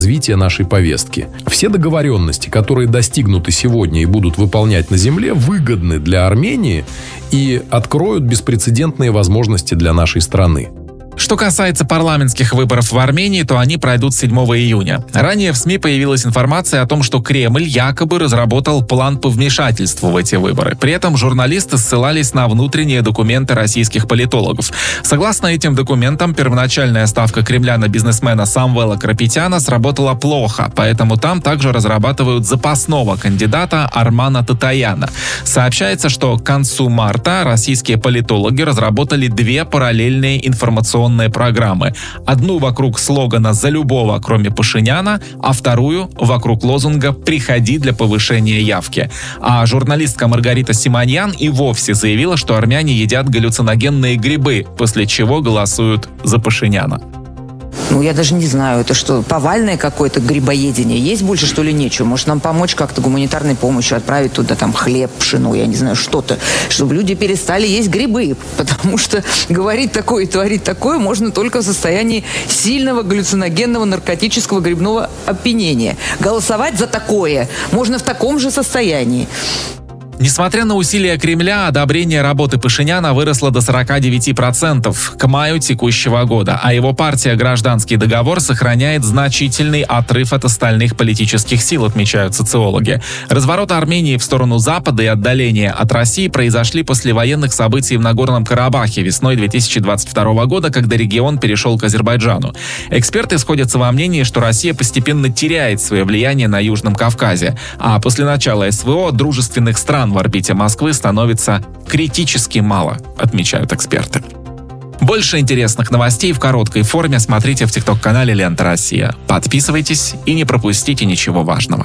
развития нашей повестки. Все договоренности, которые достигнуты сегодня и будут выполнять на земле, выгодны для Армении и откроют беспрецедентные возможности для нашей страны. Что касается парламентских выборов в Армении, то они пройдут 7 июня. Ранее в СМИ появилась информация о том, что Кремль якобы разработал план по вмешательству в эти выборы. При этом журналисты ссылались на внутренние документы российских политологов. Согласно этим документам, первоначальная ставка Кремля на бизнесмена Самвела Карапетяна сработала плохо, поэтому там также разрабатывают запасного кандидата Армана Татаяна. Сообщается, что к концу марта российские политологи разработали 2 параллельные информационные программы. Одну вокруг слогана «За любого, кроме Пашиняна», а вторую вокруг лозунга «Приходи для повышения явки». А журналистка Маргарита Симоньян и вовсе заявила, что армяне едят галлюциногенные грибы, после чего голосуют за Пашиняна. Я даже не знаю, это что, повальное какое-то грибоедение? Есть больше, что ли, нечего? Может, нам помочь как-то гуманитарной помощью, отправить туда там хлеб, пшено, я не знаю, что-то, чтобы люди перестали есть грибы, потому что говорить такое и творить такое можно только в состоянии сильного галлюциногенного наркотического грибного опьянения. Голосовать за такое можно в таком же состоянии. Несмотря на усилия Кремля, одобрение работы Пашиняна выросло до 49% к маю текущего года, а его партия «Гражданский договор» сохраняет значительный отрыв от остальных политических сил, отмечают социологи. Развороты Армении в сторону Запада и отдаление от России произошли после военных событий в Нагорном Карабахе весной 2022 года, когда регион перешел к Азербайджану. Эксперты сходятся во мнении, что Россия постепенно теряет свое влияние на Южном Кавказе, а после начала СВО дружественных стран в орбите Москвы становится критически мало, отмечают эксперты. Больше интересных новостей в короткой форме смотрите в ТикТок-канале «Лента Россия». Подписывайтесь и не пропустите ничего важного.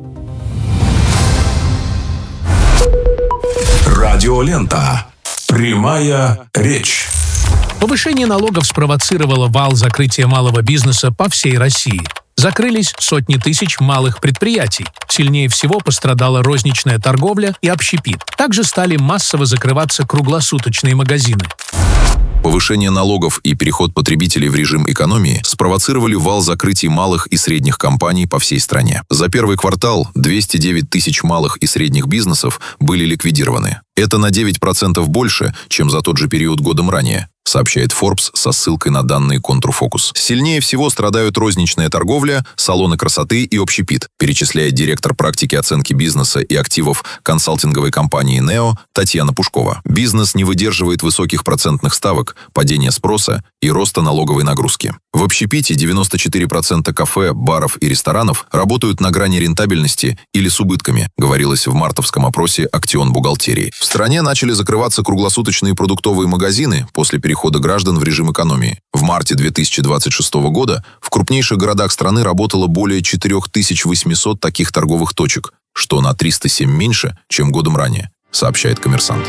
Радиолента. Прямая речь. Повышение налогов спровоцировало вал закрытия малого бизнеса по всей России. Закрылись сотни тысяч малых предприятий. Сильнее всего пострадала розничная торговля и общепит. Также стали массово закрываться круглосуточные магазины. Повышение налогов и переход потребителей в режим экономии спровоцировали вал закрытий малых и средних компаний по всей стране. За первый квартал 209 тысяч малых и средних бизнесов были ликвидированы. Это на 9% больше, чем за тот же период годом ранее, сообщает Forbes со ссылкой на данные Контрфокус. Сильнее всего страдают розничная торговля, салоны красоты и общепит, перечисляет директор практики оценки бизнеса и активов консалтинговой компании «Нео» Татьяна Пушкова. Бизнес не выдерживает высоких процентных ставок, падения спроса и роста налоговой нагрузки. В общепите 94% кафе, баров и ресторанов работают на грани рентабельности или с убытками, говорилось в мартовском опросе «Актион бухгалтерии». В стране начали закрываться круглосуточные продуктовые магазины после перехода граждан в режим экономии. В марте 2026 года в крупнейших городах страны работало более 4800 таких торговых точек, что на 307 меньше, чем годом ранее, сообщает «Коммерсант».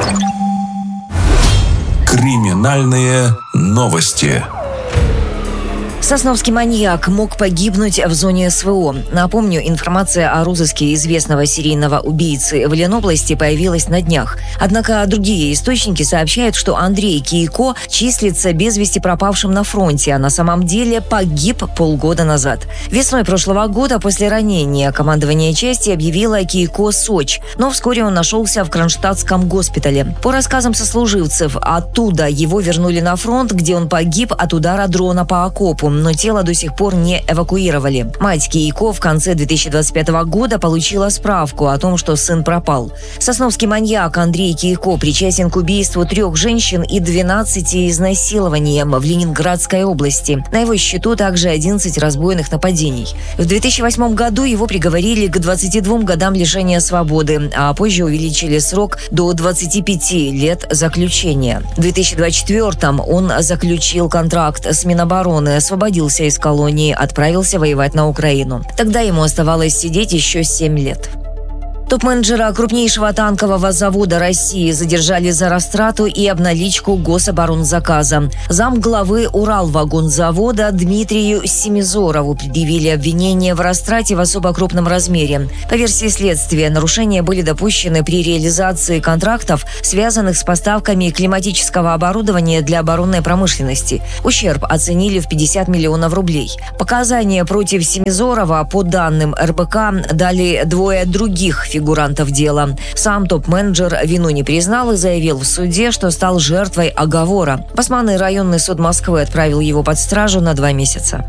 Криминальные новости. Сосновский маньяк мог погибнуть в зоне СВО. Напомню, информация о розыске известного серийного убийцы в Ленобласти появилась на днях. Однако другие источники сообщают, что Андрей Кийко числится без вести пропавшим на фронте, а на самом деле погиб полгода назад. Весной прошлого года после ранения командование части объявило Кийко СОЧ, но вскоре он нашелся в Кронштадтском госпитале. По рассказам сослуживцев, оттуда его вернули на фронт, где он погиб от удара дрона по окопу, но тело до сих пор не эвакуировали. Мать Кийко в конце 2025 года получила справку о том, что сын пропал. Сосновский маньяк Андрей Кийко причастен к убийству 3 женщин и 12 изнасилованиям в Ленинградской области. На его счету также 11 разбойных нападений. В 2008 году его приговорили к 22 годам лишения свободы, а позже увеличили срок до 25 лет заключения. В 2024 он заключил контракт с Минобороны, освободился из колонии, отправился воевать на Украину. Тогда ему оставалось сидеть еще 7 лет. Топ-менеджера крупнейшего танкового завода России задержали за растрату и обналичку гособоронзаказа. Замглавы Уралвагонзавода Дмитрию Семизорову предъявили обвинение в растрате в особо крупном размере. По версии следствия, нарушения были допущены при реализации контрактов, связанных с поставками климатического оборудования для оборонной промышленности. Ущерб оценили в 50 миллионов рублей. Показания против Семизорова, по данным РБК, дали двое других фигурантов дела. Сам топ-менеджер вину не признал и заявил в суде, что стал жертвой оговора. Басманный районный суд Москвы отправил его под стражу на 2 месяца.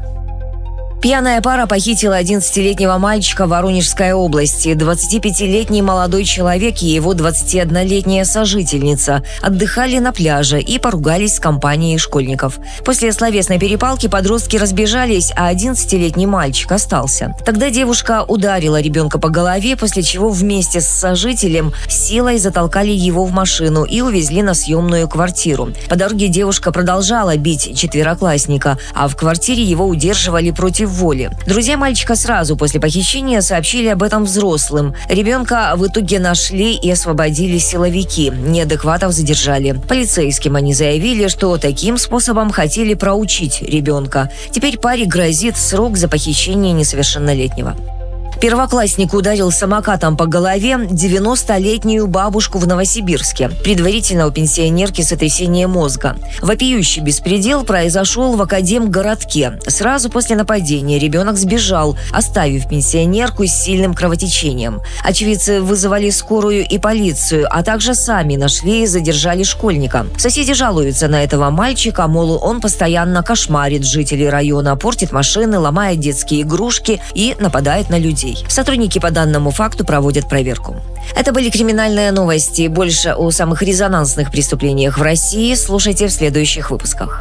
Пьяная пара похитила 11-летнего мальчика в Воронежской области. 25-летний молодой человек и его 21-летняя сожительница отдыхали на пляже и поругались с компанией школьников. После словесной перепалки подростки разбежались, а 11-летний мальчик остался. Тогда девушка ударила ребенка по голове, после чего вместе с сожителем силой затолкали его в машину и увезли на съемную квартиру. По дороге девушка продолжала бить четвероклассника, а в квартире его удерживали против воли. Друзья мальчика сразу после похищения сообщили об этом взрослым. Ребенка в итоге нашли и освободили силовики. Неадекватов задержали. Полицейским они заявили, что таким способом хотели проучить ребенка. Теперь паре грозит срок за похищение несовершеннолетнего. Первоклассник ударил самокатом по голове 90-летнюю бабушку в Новосибирске. Предварительно у пенсионерки сотрясение мозга. Вопиющий беспредел произошел в Академгородке. Сразу после нападения ребенок сбежал, оставив пенсионерку с сильным кровотечением. Очевидцы вызывали скорую и полицию, а также сами нашли и задержали школьника. Соседи жалуются на этого мальчика, мол, он постоянно кошмарит жителей района, портит машины, ломает детские игрушки и нападает на людей. Сотрудники по данному факту проводят проверку. Это были криминальные новости. Больше о самых резонансных преступлениях в России слушайте в следующих выпусках.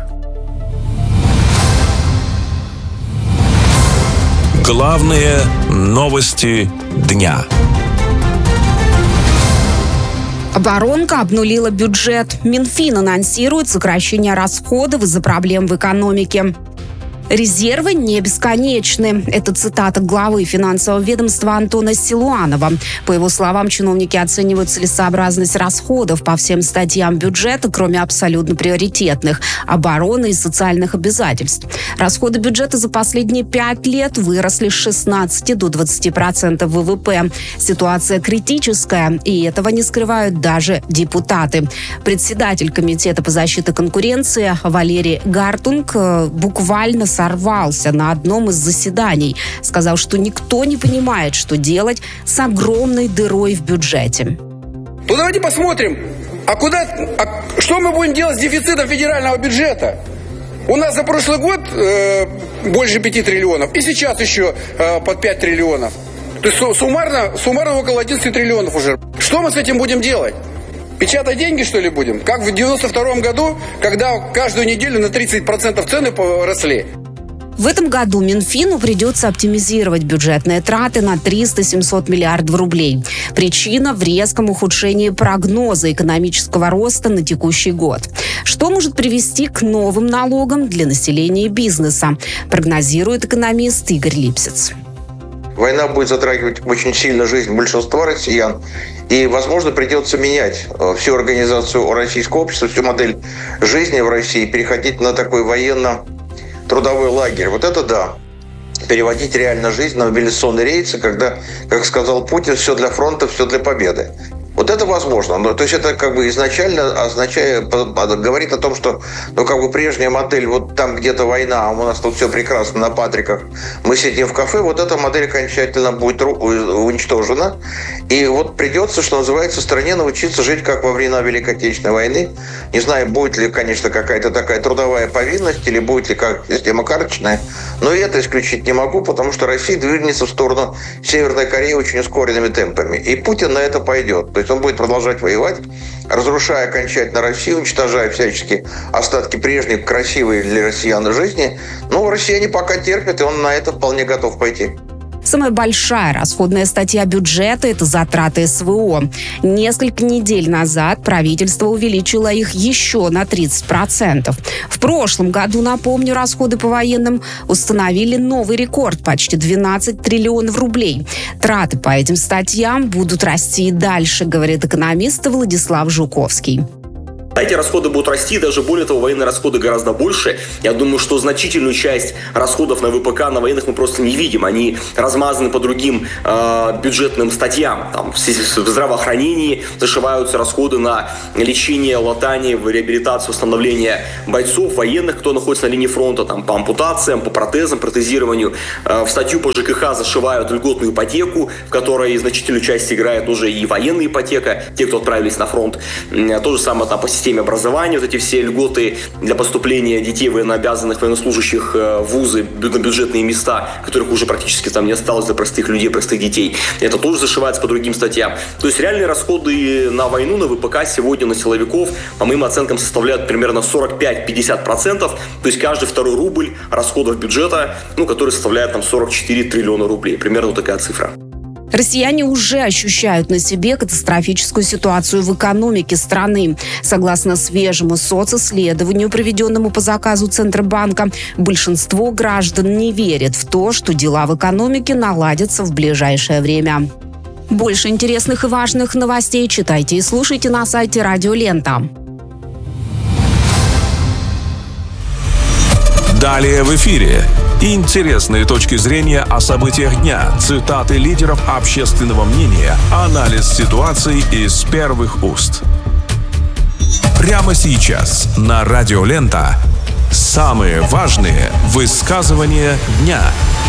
Главные новости дня. Оборонка обнулила бюджет. Минфин анонсирует сокращение расходов из-за проблем в экономике. Резервы не бесконечны. Это цитата главы финансового ведомства Антона Силуанова. По его словам, чиновники оценивают целесообразность расходов по всем статьям бюджета, кроме абсолютно приоритетных – обороны и социальных обязательств. Расходы бюджета за последние 5 лет выросли с 16 до 20% ВВП. Ситуация критическая, и этого не скрывают даже депутаты. Председатель Комитета по защите конкуренции Валерий Гартунг буквально сорвался на одном из заседаний, сказав, что никто не понимает, что делать с огромной дырой в бюджете. То давайте посмотрим, что мы будем делать с дефицитом федерального бюджета. У нас за прошлый год больше 5 триллионов, и сейчас еще под 5 триллионов. То есть суммарно около 11 триллионов уже. Что мы с этим будем делать? Печатать деньги, что ли, будем? Как в 92-м году, когда каждую неделю на 30% цены росли. В этом году Минфину придется оптимизировать бюджетные траты на 300-700 миллиардов рублей. Причина в резком ухудшении прогноза экономического роста на текущий год. Что может привести к новым налогам для населения и бизнеса, прогнозирует экономист Игорь Липсиц. Война будет затрагивать очень сильно жизнь большинства россиян. И, возможно, придется менять всю организацию российского общества, всю модель жизни в России, переходить на такой военно-трудовой лагерь. Вот это да. Переводить реально жизнь на мобилизационные рейсы, когда, как сказал Путин, все для фронта, все для победы. Вот это возможно. Но, то есть это как бы изначально говорит о том, что прежняя модель, вот там где-то война, а у нас тут все прекрасно на Патриках, мы сидим в кафе, вот эта модель окончательно будет уничтожена. И вот придется, что называется, стране научиться жить как во времена Великой Отечественной войны. Не знаю, будет ли, конечно, какая-то такая трудовая повинность или будет ли как система карточная, но и это исключить не могу, потому что Россия движется в сторону Северной Кореи очень ускоренными темпами. И Путин на это пойдет. То есть он будет продолжать воевать, разрушая окончательно Россию, уничтожая всячески остатки прежней красивой для россиян жизни. Но россияне пока терпят, и он на это вполне готов пойти. Самая большая расходная статья бюджета – это затраты СВО. Несколько недель назад правительство увеличило их еще на 30%. В прошлом году, напомню, расходы по военным установили новый рекорд – почти 12 триллионов рублей. Траты по этим статьям будут расти и дальше, говорит экономист Владислав Жуковский. Эти расходы будут расти, даже более того, военные расходы гораздо больше. Я думаю, что значительную часть расходов на ВПК, на военных мы просто не видим. Они размазаны по другим бюджетным статьям. Там, в здравоохранении зашиваются расходы на лечение, латание, реабилитацию, восстановление бойцов, военных, кто находится на линии фронта, там, по ампутациям, по протезам, протезированию. В статью по ЖКХ зашивают льготную ипотеку, в которой значительную часть играет уже и военная ипотека, те, кто отправились на фронт. То же самое там по системе образования, вот эти все льготы для поступления детей военнообязанных, военнослужащих в вузы, на бюджетные места, которых уже практически там не осталось для простых людей, простых детей. Это тоже зашивается по другим статьям. То есть реальные расходы на войну, на ВПК сегодня на силовиков, по моим оценкам, составляют примерно 45-50%. То есть каждый второй рубль расходов бюджета, который составляет там 44 триллиона рублей. Примерно такая цифра. Россияне уже ощущают на себе катастрофическую ситуацию в экономике страны. Согласно свежему социсследованию, проведенному по заказу Центробанка, большинство граждан не верят в то, что дела в экономике наладятся в ближайшее время. Больше интересных и важных новостей читайте и слушайте на сайте Радио Лента. Далее в эфире. Интересные точки зрения о событиях дня, цитаты лидеров общественного мнения, анализ ситуации из первых уст. Прямо сейчас на Радио Лента самые важные высказывания дня.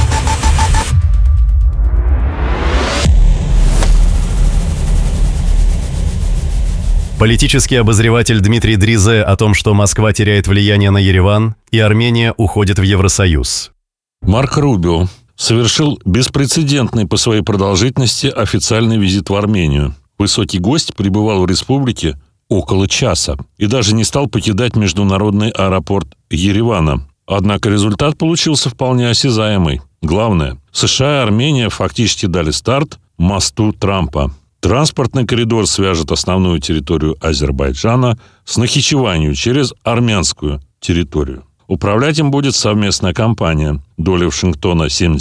Политический обозреватель Дмитрий Дризе о том, что Москва теряет влияние на Ереван и Армения уходит в Евросоюз. Марко Рубио совершил беспрецедентный по своей продолжительности официальный визит в Армению. Высокий гость пребывал в республике около часа и даже не стал покидать международный аэропорт Еревана. Однако результат получился вполне осязаемый. Главное, США и Армения фактически дали старт мосту Трампа. Транспортный коридор свяжет основную территорию Азербайджана с Нахичеванью через армянскую территорию. Управлять им будет совместная компания. Доля Вашингтона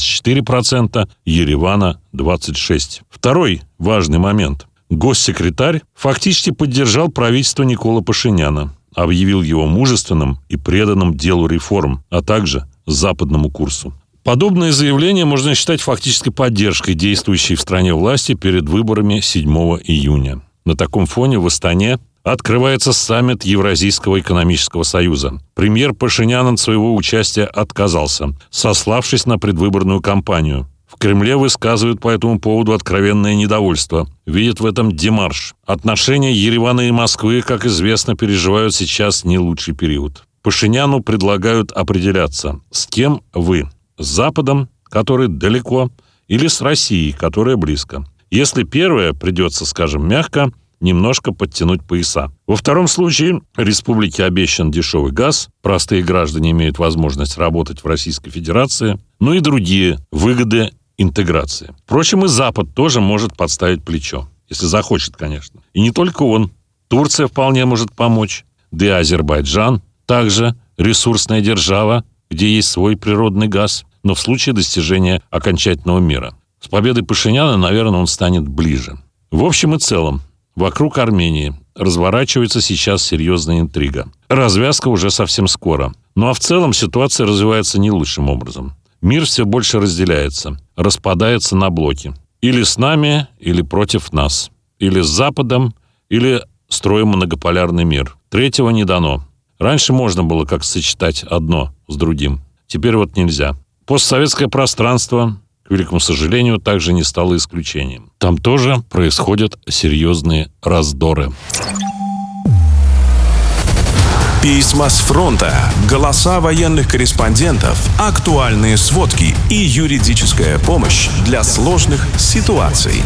74%, Еревана 26%. Второй важный момент. Госсекретарь фактически поддержал правительство Никола Пашиняна, объявил его мужественным и преданным делу реформ, а также западному курсу. Подобное заявление можно считать фактической поддержкой действующей в стране власти перед выборами 7 июня. На таком фоне в Астане открывается саммит Евразийского экономического союза. Премьер Пашинян от своего участия отказался, сославшись на предвыборную кампанию. В Кремле высказывают по этому поводу откровенное недовольство. Видят в этом демарш. Отношения Еревана и Москвы, как известно, переживают сейчас не лучший период. Пашиняну предлагают определяться, с кем вы. С Западом, который далеко, или с Россией, которая близко. Если первое, придется, скажем мягко, немножко подтянуть пояса. Во втором случае республике обещан дешевый газ, простые граждане имеют возможность работать в Российской Федерации, и другие выгоды интеграции. Впрочем, и Запад тоже может подставить плечо, если захочет, конечно. И не только он. Турция вполне может помочь, да и Азербайджан также ресурсная держава, где есть свой природный газ, но в случае достижения окончательного мира. С победой Пашиняна, наверное, он станет ближе. В общем и целом, вокруг Армении разворачивается сейчас серьезная интрига. Развязка уже совсем скоро. Ну а в целом ситуация развивается не лучшим образом. Мир все больше разделяется, распадается на блоки. Или с нами, или против нас. Или с Западом, или строим многополярный мир. Третьего не дано. Раньше можно было как-то сочетать одно с другим. Теперь вот нельзя. Постсоветское пространство, к великому сожалению, также не стало исключением. Там тоже происходят серьезные раздоры. Письма с фронта, голоса военных корреспондентов, актуальные сводки и юридическая помощь для сложных ситуаций.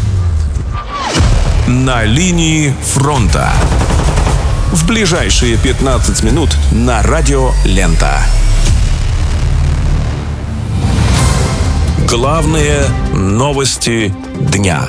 На линии фронта. В ближайшие 15 минут на Радио Лента. Главные новости дня.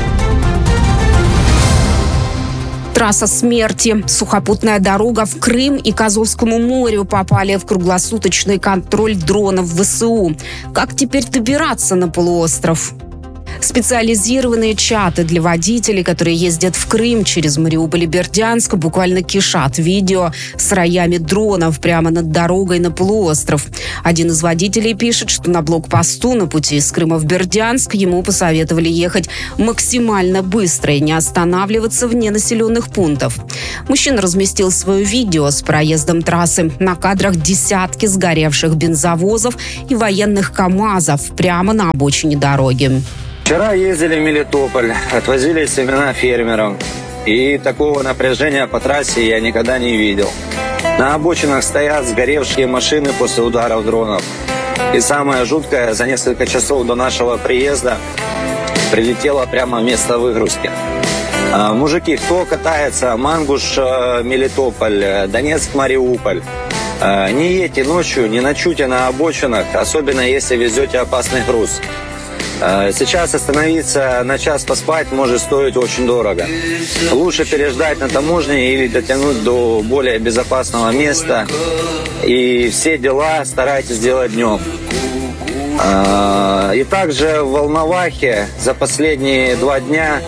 Трасса смерти. Сухопутная дорога в Крым и к Азовскому морю попали в круглосуточный контроль дронов ВСУ. Как теперь добираться на полуостров? Специализированные чаты для водителей, которые ездят в Крым через Мариуполь и Бердянск, буквально кишат видео с роями дронов прямо над дорогой на полуостров. Один из водителей пишет, что на блокпосту на пути из Крыма в Бердянск ему посоветовали ехать максимально быстро и не останавливаться вне населенных пунктов. Мужчина разместил свое видео с проездом трассы. На кадрах десятки сгоревших бензовозов и военных КАМАЗов прямо на обочине дороги. Вчера ездили в Мелитополь, отвозили семена фермерам. И такого напряжения по трассе я никогда не видел. На обочинах стоят сгоревшие машины после ударов дронов. И самое жуткое, за несколько часов до нашего приезда прилетело прямо в место выгрузки. Мужики, кто катается, Мангуш, Мелитополь, Донецк, Мариуполь, не едьте ночью, не ночуйте на обочинах, особенно если везете опасный груз. Сейчас остановиться на час поспать может стоить очень дорого. Лучше переждать на таможне или дотянуть до более безопасного места. И все дела старайтесь делать днем. И также в Волновахе за последние 2 дня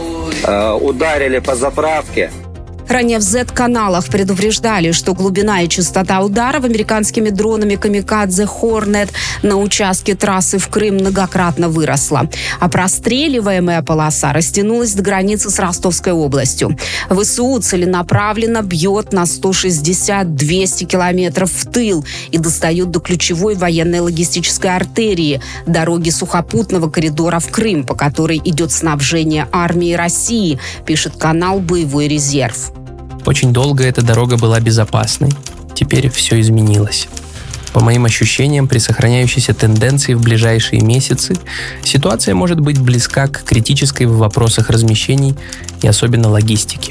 ударили по заправке. Ранее в Z-каналах предупреждали, что глубина и частота ударов американскими дронами «Камикадзе Хорнет» на участке трассы в Крым многократно выросла. А простреливаемая полоса растянулась до границы с Ростовской областью. ВСУ целенаправленно бьет на 160-200 километров в тыл и достает до ключевой военной логистической артерии – дороги сухопутного коридора в Крым, по которой идет снабжение армии России, пишет канал «Боевой резерв». Очень долго эта дорога была безопасной. Теперь все изменилось. По моим ощущениям, при сохраняющейся тенденции в ближайшие месяцы ситуация может быть близка к критической в вопросах размещений и особенно логистики.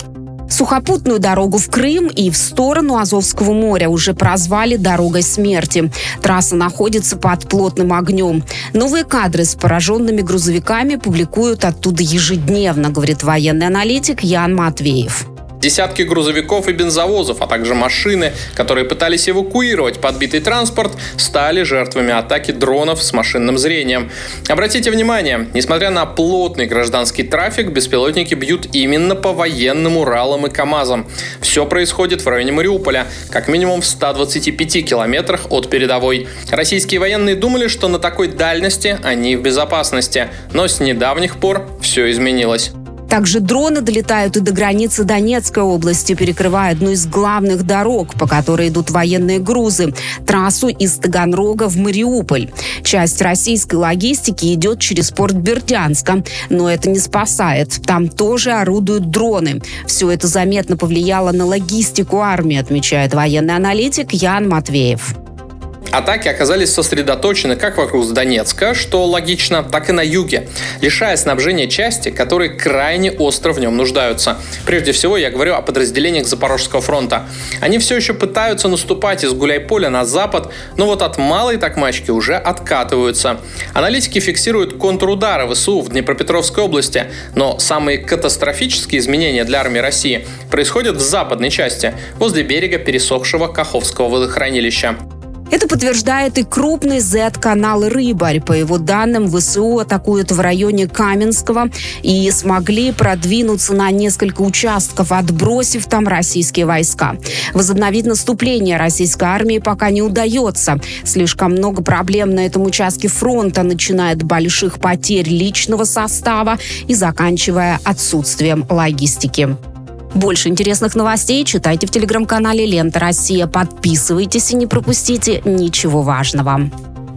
Сухопутную дорогу в Крым и в сторону Азовского моря уже прозвали «дорогой смерти». Трасса находится под плотным огнем. Новые кадры с пораженными грузовиками публикуют оттуда ежедневно, говорит военный аналитик Ян Матвеев. Десятки грузовиков и бензовозов, а также машины, которые пытались эвакуировать подбитый транспорт, стали жертвами атаки дронов с машинным зрением. Обратите внимание, несмотря на плотный гражданский трафик, беспилотники бьют именно по военным Уралам и КАМАЗам. Все происходит в районе Мариуполя, как минимум в 125 километрах от передовой. Российские военные думали, что на такой дальности они в безопасности, но с недавних пор все изменилось. Также дроны долетают и до границы Донецкой области, перекрывая одну из главных дорог, по которой идут военные грузы – трассу из Таганрога в Мариуполь. Часть российской логистики идет через порт Бердянска, но это не спасает. Там тоже орудуют дроны. Все это заметно повлияло на логистику армии, отмечает военный аналитик Ян Матвеев. Атаки оказались сосредоточены как вокруг Донецка, что логично, так и на юге, лишая снабжения части, которые крайне остро в нем нуждаются. Прежде всего, я говорю о подразделениях Запорожского фронта. Они все еще пытаются наступать из Гуляйполя на запад, но вот от Малой Токмачки уже откатываются. Аналитики фиксируют контрудары ВСУ в Днепропетровской области, но самые катастрофические изменения для армии России происходят в западной части, возле берега пересохшего Каховского водохранилища. Это подтверждает и крупный Z-канал «Рыбарь». По его данным, ВСУ атакуют в районе Каменского и смогли продвинуться на несколько участков, отбросив там российские войска. Возобновить наступление российской армии пока не удается. Слишком много проблем на этом участке фронта, начиная от больших потерь личного состава и заканчивая отсутствием логистики. Больше интересных новостей читайте в телеграм-канале «Лента Россия». Подписывайтесь и не пропустите ничего важного.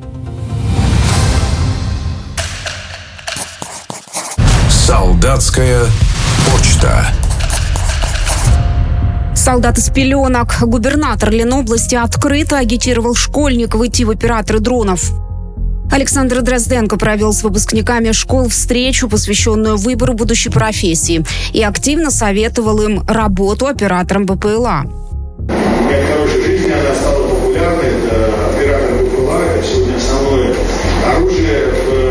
Солдатская почта. Солдат из пеленок. Губернатор Ленобласти открыто агитировал школьников идти в операторы дронов. Александр Дрозденко провел с выпускниками школ встречу, посвященную выбору будущей профессии, и активно советовал им работу оператором БПЛА. Для хорошей жизни она стала популярной. Оператор БПЛА – это сегодня основное оружие в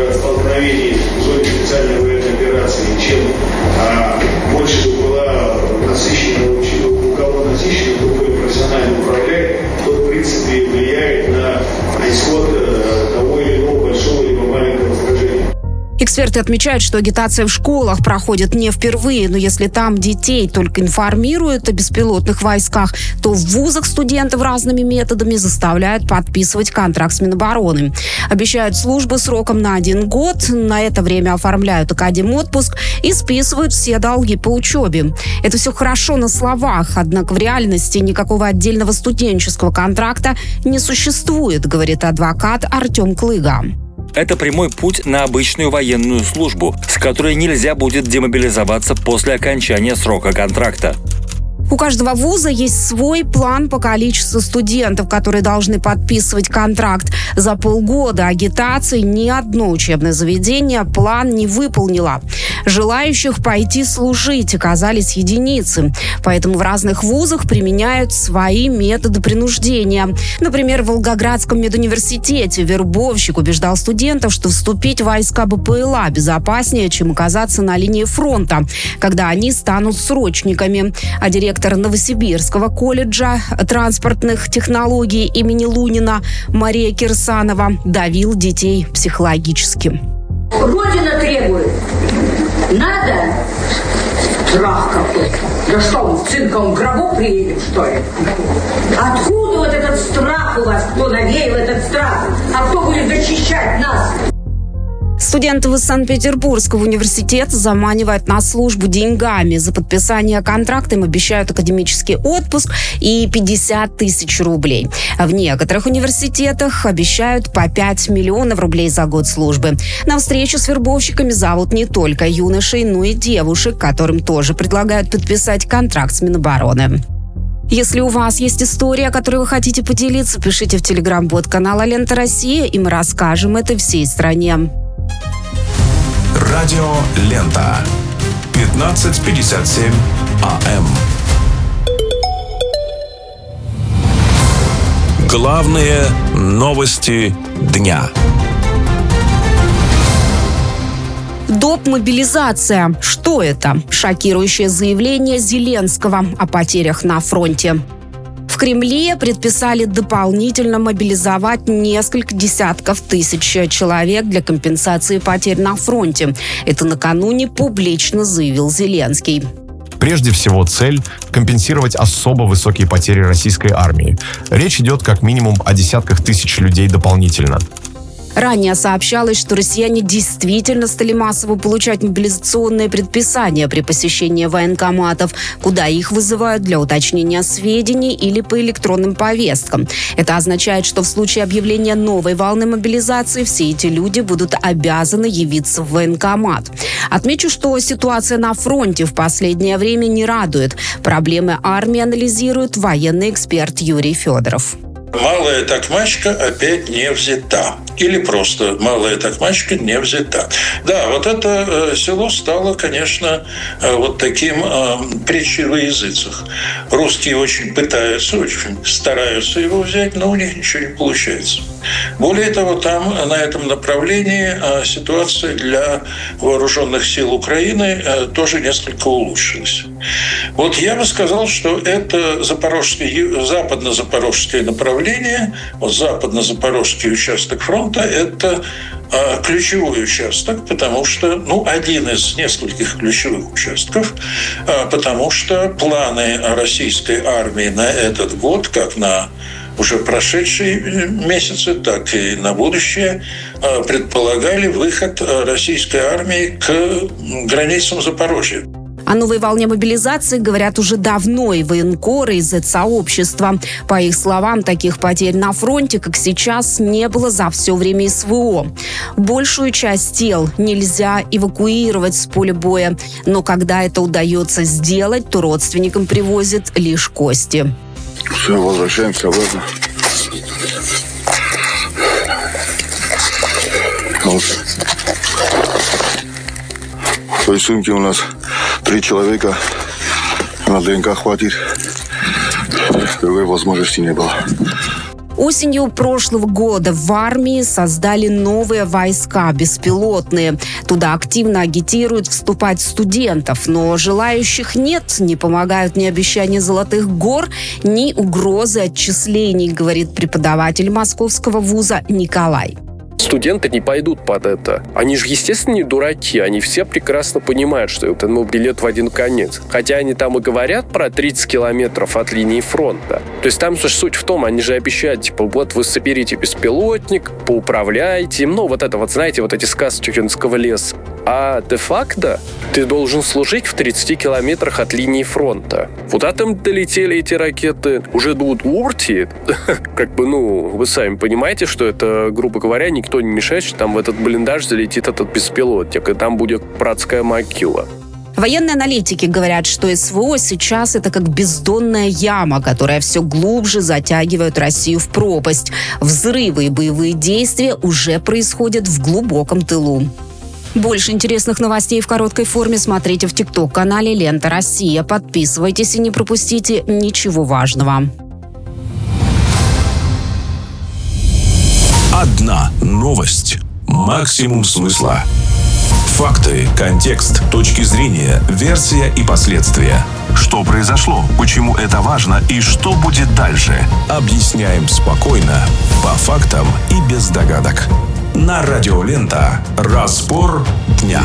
Эксперты отмечают, что агитация в школах проходит не впервые, но если там детей только информируют о беспилотных войсках, то в вузах студентов разными методами заставляют подписывать контракт с Минобороны. Обещают службы сроком на 1 год, на это время оформляют академотпуск и списывают все долги по учебе. Это все хорошо на словах, однако в реальности никакого отдельного студенческого контракта не существует, говорит адвокат Артем Клыга. Это прямой путь на обычную военную службу, с которой нельзя будет демобилизоваться после окончания срока контракта. У каждого вуза есть свой план по количеству студентов, которые должны подписывать контракт. За полгода агитации ни одно учебное заведение план не выполнило. Желающих пойти служить оказались единицы. Поэтому в разных вузах применяют свои методы принуждения. Например, в Волгоградском медуниверситете вербовщик убеждал студентов, что вступить в войска БПЛА безопаснее, чем оказаться на линии фронта, когда они станут срочниками. А директор Новосибирского колледжа транспортных технологий имени Лунина Мария Кирсанова давил детей психологически. Родина требует. Надо? Страх какой. Да что, он в цинковом гробу приедет, что ли? Откуда вот этот страх у вас? Кто навеял этот страх? А кто будет защищать нас? Студентов из Санкт-Петербургского университета заманивают на службу деньгами. За подписание контракта им обещают академический отпуск и 50 тысяч рублей. А в некоторых университетах обещают по 5 миллионов рублей за год службы. На встречу с вербовщиками зовут не только юношей, но и девушек, которым тоже предлагают подписать контракт с Минобороны. Если у вас есть история, о которой вы хотите поделиться, пишите в телеграм-бот канала «Лента Россия», и мы расскажем это всей стране. Радио «Лента». 15:57 АМ. Главные новости дня. Доп. Мобилизация. Что это? Шокирующее заявление Зеленского о потерях на фронте. В Кремле предписали дополнительно мобилизовать несколько десятков тысяч человек для компенсации потерь на фронте. Это накануне публично заявил Зеленский. Прежде всего, цель – компенсировать особо высокие потери российской армии. Речь идет как минимум о десятках тысяч людей дополнительно. Ранее сообщалось, что россияне действительно стали массово получать мобилизационные предписания при посещении военкоматов, куда их вызывают для уточнения сведений или по электронным повесткам. Это означает, что в случае объявления новой волны мобилизации все эти люди будут обязаны явиться в военкомат. Отмечу, что ситуация на фронте в последнее время не радует. Проблемы армии анализирует военный эксперт Юрий Федоров. Малая Токмачка опять не взята. Или просто Малая Токмачка не взята. Да, вот это село стало, конечно, вот таким притчей во языцах. Русские очень пытаются, очень стараются его взять, но у них ничего не получается. Более того, там, на этом направлении, ситуация для вооруженных сил Украины тоже несколько улучшилась. Вот я бы сказал, что это западно-запорожское направление, вот западно-запорожский участок фронта – это ключевой участок, потому что, один из нескольких ключевых участков, потому что планы российской армии на этот год, как на уже прошедшие месяцы, так и на будущее, предполагали выход российской армии к границам Запорожья. О новой волне мобилизации говорят уже давно и военкоры из сообщества. По их словам, таких потерь на фронте, как сейчас, не было за все время СВО. Большую часть тел нельзя эвакуировать с поля боя, но когда это удается сделать, то родственникам привозят лишь кости. Все, возвращаемся обратно. Вот. В той сумке у нас 3 человека. На ДНК хватит. Другой возможности не было. Осенью прошлого года в армии создали новые войска, беспилотные. Туда активно агитируют вступать студентов, но желающих нет. Не помогают ни обещания золотых гор, ни угрозы отчислений, говорит преподаватель московского вуза Николай. Студенты не пойдут под это. Они же, естественно, не дураки. Они все прекрасно понимают, что это билет в один конец. Хотя они там и говорят про 30 километров от линии фронта. То есть там же суть в том, они же обещают, типа, вот вы соберите беспилотник, поуправляйте. Ну, вот это вот, знаете, вот эти сказки Чухинского леса. А де-факто ты должен служить в 30 километрах от линии фронта. Куда там долетели эти ракеты? Уже до Удмуртии? Вы сами понимаете, что это, грубо говоря, никто не мешает, что там в этот блиндаж залетит этот беспилотник, и там будет братская могила. Военные аналитики говорят, что СВО сейчас это как бездонная яма, которая все глубже затягивает Россию в пропасть. Взрывы и боевые действия уже происходят в глубоком тылу. Больше интересных новостей в короткой форме смотрите в ТикТок-канале «Лента Россия». Подписывайтесь и не пропустите ничего важного. Одна новость. Максимум смысла. Факты, контекст, точки зрения, версия и последствия. Что произошло, почему это важно и что будет дальше. Объясняем спокойно, по фактам и без догадок. На радио «Лента». Разбор дня.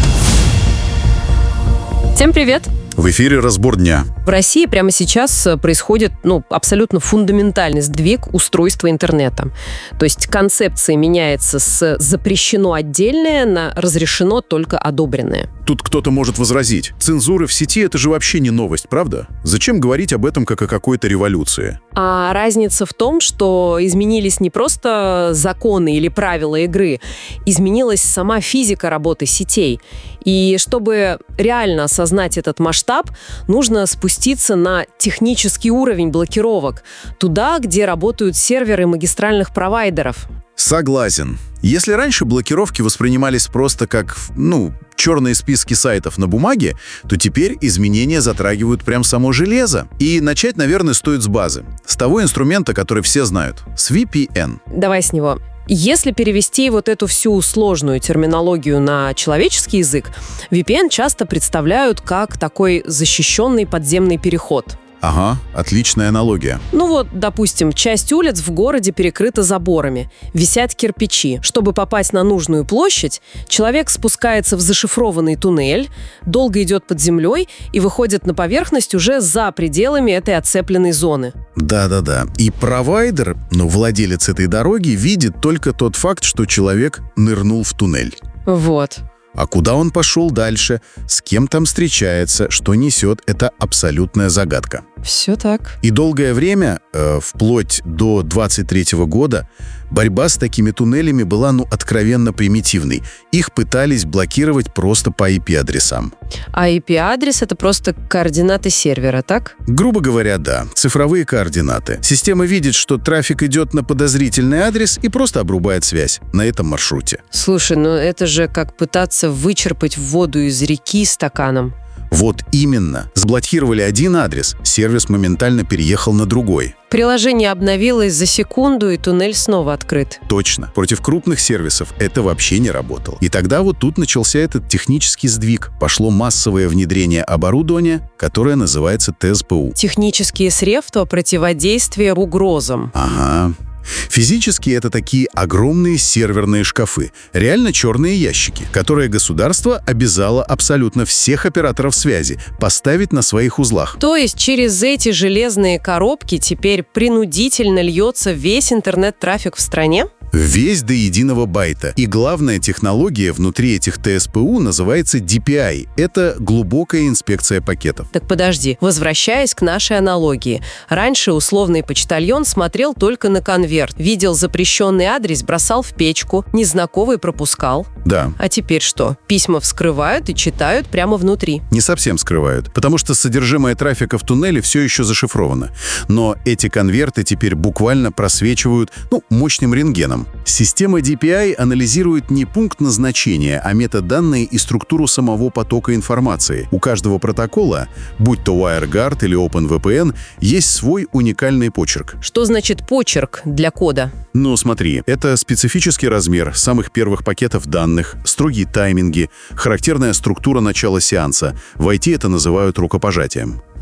Всем привет! В эфире «Разбор дня». В России прямо сейчас происходит абсолютно фундаментальный сдвиг устройства интернета. То есть концепция меняется с «запрещено отдельное» на «разрешено только одобренное». Тут кто-то может возразить. Цензура в сети – это же вообще не новость, правда? Зачем говорить об этом как о какой-то революции? А разница в том, что изменились не просто законы или правила игры, изменилась сама физика работы сетей. И чтобы реально осознать этот масштаб, нужно спуститься на технический уровень блокировок, туда, где работают серверы магистральных провайдеров. Согласен. Если раньше блокировки воспринимались просто как, черные списки сайтов на бумаге, то теперь изменения затрагивают прям само железо. И начать, наверное, стоит с базы. С того инструмента, который все знают. С VPN. Давай с него. Если перевести вот эту всю сложную терминологию на человеческий язык, VPN часто представляют как такой защищенный подземный переход. Ага, отличная аналогия. Допустим, часть улиц в городе перекрыта заборами, висят кирпичи. Чтобы попасть на нужную площадь, человек спускается в зашифрованный туннель, долго идет под землей и выходит на поверхность уже за пределами этой оцепленной зоны. Да-да-да. И провайдер, владелец этой дороги, видит только тот факт, что человек нырнул в туннель. Вот. А куда он пошел дальше, с кем там встречается, что несет, это абсолютная загадка. Все так. И долгое время, вплоть до 23-го года, борьба с такими туннелями была, откровенно примитивной. Их пытались блокировать просто по IP-адресам. А IP-адрес — это просто координаты сервера, так? Грубо говоря, да. Цифровые координаты. Система видит, что трафик идет на подозрительный адрес и просто обрубает связь на этом маршруте. Слушай, это же как пытаться вычерпать воду из реки стаканом. Вот именно. Заблокировали один адрес, сервис моментально переехал на другой. Приложение обновилось за секунду, и туннель снова открыт. Точно. Против крупных сервисов это вообще не работало. И тогда тут начался этот технический сдвиг. Пошло массовое внедрение оборудования, которое называется ТСПУ. Технические средства противодействия угрозам. Ага. Физически это такие огромные серверные шкафы, реально черные ящики, которые государство обязало абсолютно всех операторов связи поставить на своих узлах. То есть через эти железные коробки теперь принудительно льется весь интернет-трафик в стране? Весь до единого байта. И главная технология внутри этих ТСПУ называется DPI. Это глубокая инспекция пакетов. Так подожди, возвращаясь к нашей аналогии. Раньше условный почтальон смотрел только на конверт, видел запрещенный адрес, бросал в печку, незнакомый пропускал. Да. А теперь что? Письма вскрывают и читают прямо внутри. Не совсем вскрывают, потому что содержимое трафика в туннеле все еще зашифровано. Но эти конверты теперь буквально просвечивают, мощным рентгеном. Система DPI анализирует не пункт назначения, а метаданные и структуру самого потока информации. У каждого протокола, будь то WireGuard или OpenVPN, есть свой уникальный почерк. Что значит почерк для кода? Смотри, это специфический размер самых первых пакетов данных, строгие тайминги, характерная структура начала сеанса. В IT это называют рукопожатием.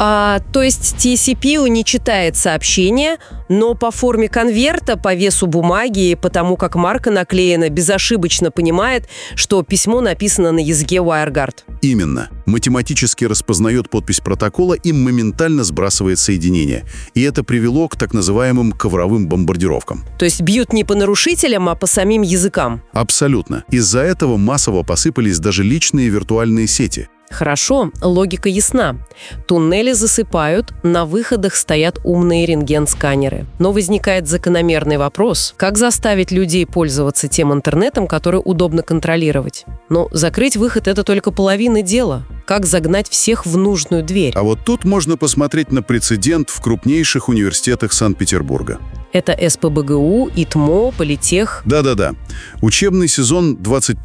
То есть TCP не читает сообщения, но по форме конверта, по весу бумаги и потому, как марка наклеена, безошибочно понимает, что письмо написано на языке WireGuard. Именно. Математически распознает подпись протокола и моментально сбрасывает соединение. И это привело к так называемым ковровым бомбардировкам. То есть бьют не по нарушителям, а по самим языкам? Абсолютно. Из-за этого массово посыпались даже личные виртуальные сети. Хорошо, логика ясна. Туннели засыпают, на выходах стоят умные рентген-сканеры. Но возникает закономерный вопрос: как заставить людей пользоваться тем интернетом, который удобно контролировать? Но закрыть выход – это только половина дела. Как загнать всех в нужную дверь? А вот тут можно посмотреть на прецедент в крупнейших университетах Санкт-Петербурга. Это СПбГУ, ИТМО, Политех. Да-да-да. Учебный сезон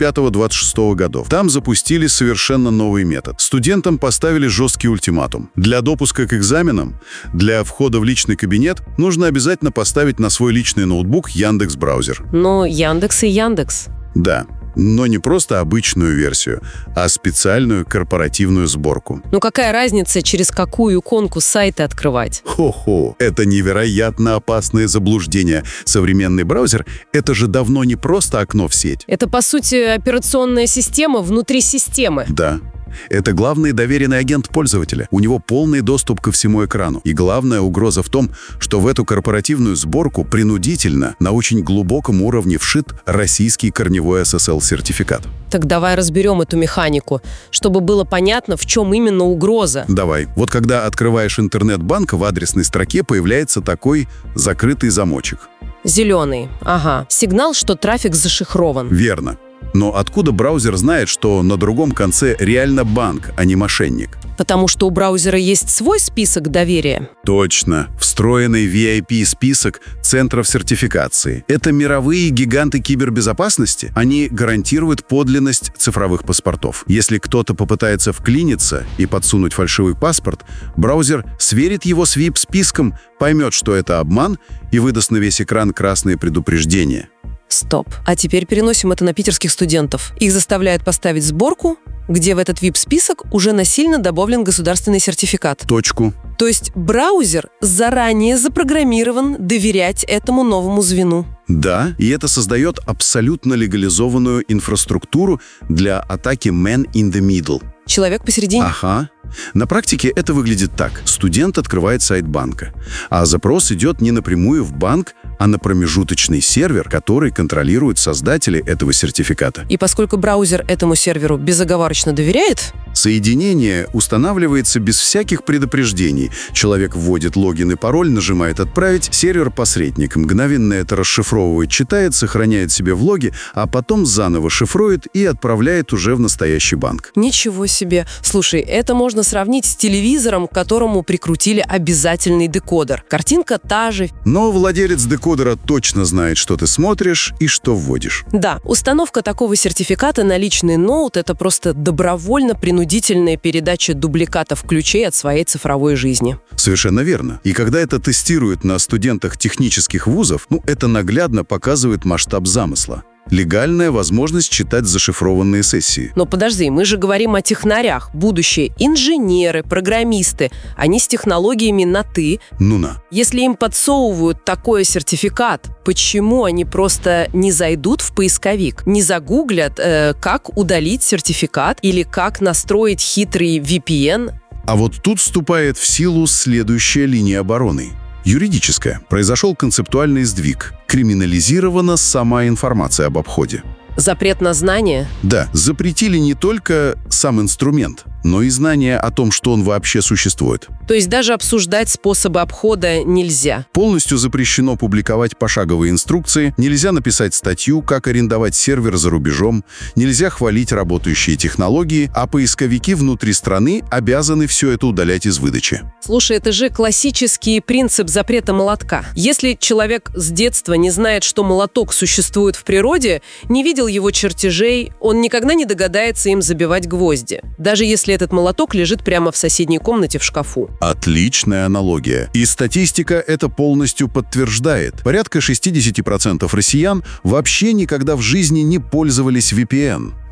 25-26 годов. Там запустили совершенно новый метод. Студентам поставили жесткий ультиматум. Для допуска к экзаменам, для входа в личный кабинет нужно обязательно поставить на свой личный ноутбук Яндекс.Браузер. Но Яндекс и Яндекс. Да. Но не просто обычную версию, а специальную корпоративную сборку. Ну какая разница, через какую иконку сайты открывать? Хо-хо, это невероятно опасное заблуждение. Современный браузер — это же давно не просто окно в сеть. Это, по сути, операционная система внутри системы. Да. Это главный доверенный агент пользователя. У него полный доступ ко всему экрану. И главная угроза в том, что в эту корпоративную сборку принудительно на очень глубоком уровне вшит российский корневой SSL-сертификат. Так давай разберем эту механику, чтобы было понятно, в чем именно угроза. Давай. Вот когда открываешь интернет-банк, в адресной строке появляется такой закрытый замочек. Зеленый. Ага. Сигнал, что трафик зашифрован. Верно. Но откуда браузер знает, что на другом конце реально банк, а не мошенник? Потому что у браузера есть свой список доверия. Точно. Встроенный VIP-список центров сертификации. Это мировые гиганты кибербезопасности. Они гарантируют подлинность цифровых паспортов. Если кто-то попытается вклиниться и подсунуть фальшивый паспорт, браузер сверит его с VIP-списком, поймет, что это обман, и выдаст на весь экран красные предупреждения. Стоп. А теперь переносим это на питерских студентов. Их заставляют поставить сборку, где в этот VIP-список уже насильно добавлен государственный сертификат. Точку. То есть браузер заранее запрограммирован доверять этому новому звену. Да, и это создает абсолютно легализованную инфраструктуру для атаки man in the middle. Человек посередине? Ага. На практике это выглядит так. Студент открывает сайт банка, а запрос идет не напрямую в банк, а на промежуточный сервер, который контролирует создатели этого сертификата. И поскольку браузер этому серверу безоговорочно доверяет, соединение устанавливается без всяких предупреждений. Человек вводит логин и пароль, нажимает «Отправить», сервер-посредник мгновенно это расшифровывает, читает, сохраняет себе в логе, а потом заново шифрует и отправляет уже в настоящий банк. Ничего себе! Слушай, это можно сравнить с телевизором, к которому прикрутили обязательный декодер. Картинка та же. Но владелец декодера точно знает, что ты смотришь и что вводишь. Да, установка такого сертификата на личный ноут – это просто добровольно-принудительная передача дубликатов ключей от своей цифровой жизни. Совершенно верно. И когда это тестируют на студентах технических вузов, это наглядно показывает масштаб замысла. Легальная возможность читать зашифрованные сессии. Но подожди, мы же говорим о технарях. Будущее инженеры, программисты. Они с технологиями на «ты». Ну-на. Если им подсовывают такой сертификат, почему они просто не зайдут в поисковик? Не загуглят, как удалить сертификат или как настроить хитрый VPN? А вот тут вступает в силу следующая линия обороны. Юридическая. Произошел концептуальный сдвиг. Криминализирована сама информация об обходе. Запрет на знание? Да, запретили не только сам инструмент, но и знание о том, что он вообще существует. То есть даже обсуждать способы обхода нельзя? Полностью запрещено публиковать пошаговые инструкции, нельзя написать статью, как арендовать сервер за рубежом, нельзя хвалить работающие технологии, а поисковики внутри страны обязаны все это удалять из выдачи. Слушай, это же классический принцип запрета молотка. Если человек с детства не знает, что молоток существует в природе, не видел его чертежей, он никогда не догадается им забивать гвозди, даже если этот молоток лежит прямо в соседней комнате в шкафу. Отличная аналогия. И статистика это полностью подтверждает. Порядка 60% россиян вообще никогда в жизни не пользовались VPN.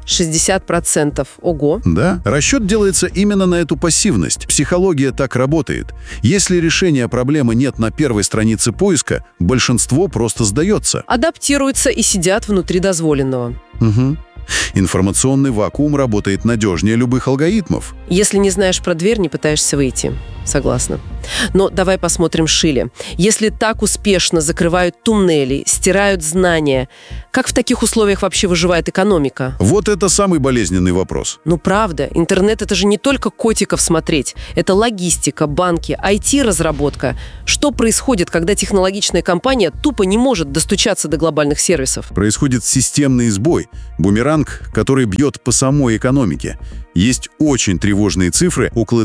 60%. Ого. Да, расчет делается именно на эту пассивность. Психология так работает. Если решения проблемы нет на первой странице поиска, большинство просто сдается. Адаптируются и сидят внутри дозволенного. Угу. Информационный вакуум работает надежнее любых алгоритмов. Если не знаешь про дверь, не пытаешься выйти. Согласна. Но давай посмотрим шире. Если так успешно закрывают туннели, стирают знания, как в таких условиях вообще выживает экономика? Вот это самый болезненный вопрос. Ну правда, интернет — это же не только котиков смотреть. Это логистика, банки, IT-разработка. Что происходит, когда технологичная компания тупо не может достучаться до глобальных сервисов? Происходит системный сбой, бумеранг, который бьет по самой экономике. Есть очень тревожные цифры. Около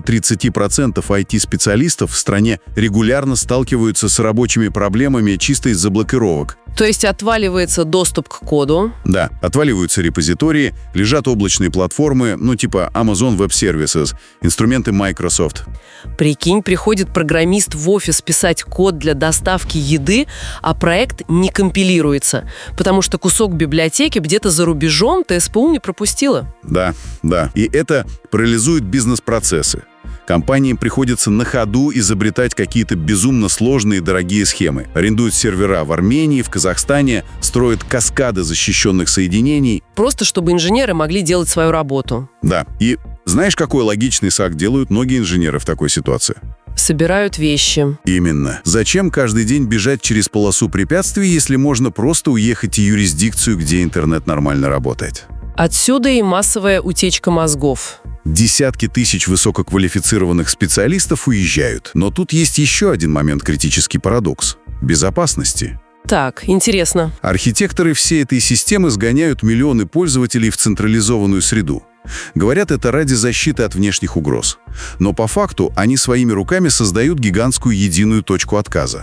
30% IT-специалистов в стране регулярно сталкиваются с рабочими проблемами чисто из-за блокировок. То есть отваливается доступ к коду? Да, отваливаются репозитории, лежат облачные платформы, типа Amazon Web Services, инструменты Microsoft. Прикинь, приходит программист в офис писать код для доставки еды, а проект не компилируется, потому что кусок библиотеки где-то за рубежом ТСПУ не пропустила. Да. И это парализует бизнес-процессы. Компаниям приходится на ходу изобретать какие-то безумно сложные дорогие схемы. Арендуют сервера в Армении, в Казахстане, строят каскады защищенных соединений. Просто чтобы инженеры могли делать свою работу. Да. И знаешь, какой логичный шаг делают многие инженеры в такой ситуации? Собирают вещи. Именно. Зачем каждый день бежать через полосу препятствий, если можно просто уехать в юрисдикцию, где интернет нормально работает? Отсюда и массовая утечка мозгов. Десятки тысяч высококвалифицированных специалистов уезжают. Но тут есть еще один момент, критический парадокс – безопасности. Так, интересно. Архитекторы всей этой системы сгоняют миллионы пользователей в централизованную среду. Говорят, это ради защиты от внешних угроз. Но по факту они своими руками создают гигантскую единую точку отказа.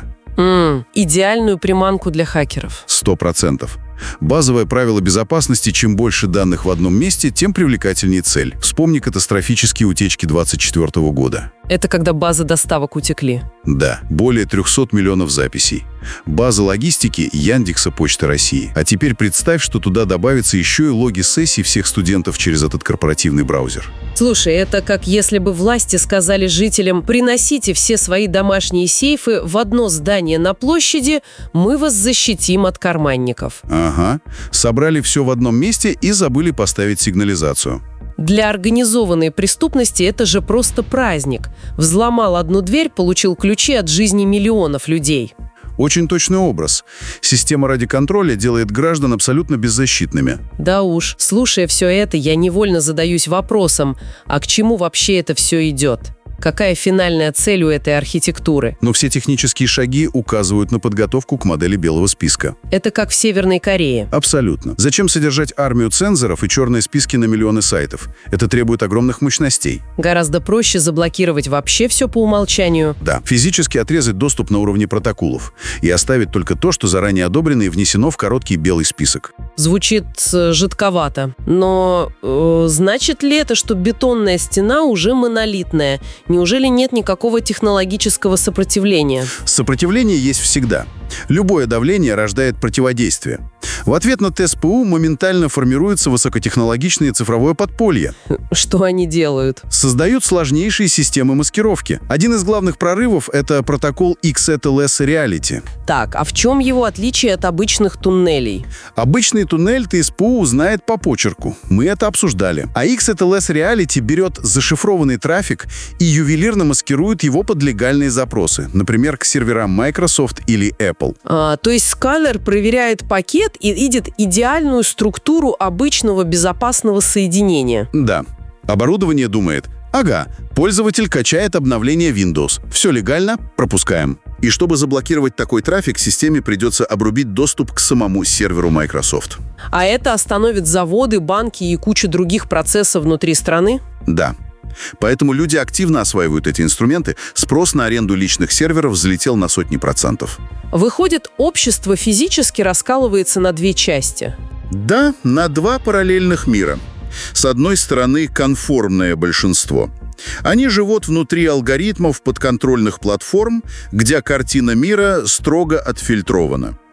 Идеальную приманку для хакеров. 100%. Базовое правило безопасности: чем больше данных в одном месте, тем привлекательнее цель. Вспомни катастрофические утечки 2024 года. Это когда базы доставок утекли? Да, более 300 миллионов записей. База логистики Яндекса, Почты России. А теперь представь, что туда добавятся еще и логи сессий всех студентов через этот корпоративный браузер. Слушай, это как если бы власти сказали жителям: приносите все свои домашние сейфы в одно здание на площади, мы вас защитим от карманников. Ага. Собрали все в одном месте и забыли поставить сигнализацию. Для организованной преступности это же просто праздник. Взломал одну дверь, получил ключи от жизни миллионов людей. Очень точный образ. Система ради контроля делает граждан абсолютно беззащитными. Да уж, слушая все это, я невольно задаюсь вопросом, а к чему вообще это все идет? Какая финальная цель у этой архитектуры? Но все технические шаги указывают на подготовку к модели белого списка. Это как в Северной Корее. Абсолютно. Зачем содержать армию цензоров и черные списки на миллионы сайтов? Это требует огромных мощностей. Гораздо проще заблокировать вообще все по умолчанию. Да, физически отрезать доступ на уровне протоколов и оставить только то, что заранее одобрено и внесено в короткий белый список. Звучит жидковато. Но значит ли это, что бетонная стена уже монолитная? Неужели нет никакого технологического сопротивления? Сопротивление есть всегда. Любое давление рождает противодействие. В ответ на ТСПУ моментально формируется высокотехнологичное цифровое подполье. Что они делают? Создают сложнейшие системы маскировки. Один из главных прорывов – это протокол XSLS Reality. Так, а в чем его отличие от обычных туннелей? Обычный туннель ТСПУ знает по почерку. Мы это обсуждали. А XSLS Reality берет зашифрованный трафик и ювелирно маскирует его под легальные запросы. Например, к серверам Microsoft или Apple. То есть сканер проверяет пакет и видит идеальную структуру обычного безопасного соединения. Да. Оборудование думает: ага, пользователь качает обновление Windows. Все легально, пропускаем. И чтобы заблокировать такой трафик, системе придется обрубить доступ к самому серверу Microsoft. А это остановит заводы, банки и кучу других процессов внутри страны? Да. Поэтому люди активно осваивают эти инструменты. Спрос на аренду личных серверов взлетел на сотни процентов. Выходит, общество физически раскалывается на две части. Да, на два параллельных мира. С одной стороны, конформное большинство. Они живут внутри алгоритмов подконтрольных платформ, где картина мира строго отфильтрована.